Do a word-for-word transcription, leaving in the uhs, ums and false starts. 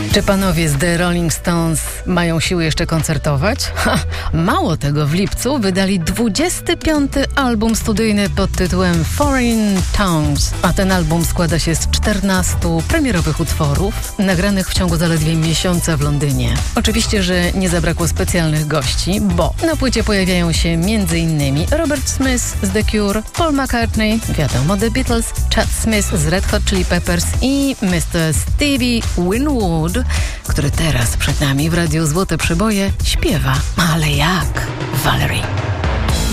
Czy panowie z The Rolling Stones mają siły jeszcze koncertować? Ha, mało tego, w lipcu wydali dwudziesty piąty album studyjny pod tytułem Foreign Tongues, a ten album składa się z czternastu premierowych utworów, nagranych w ciągu zaledwie miesiąca w Londynie. Oczywiście, że nie zabrakło specjalnych gości, bo na płycie pojawiają się m.in. Robert Smith z The Cure, Paul McCartney, wiadomo The Beatles, Chad Smith z Red Hot Chili Peppers i mister Stevie Winwood, który teraz przed nami w Radiu Złote Przeboje śpiewa. Ale jak? Valerie.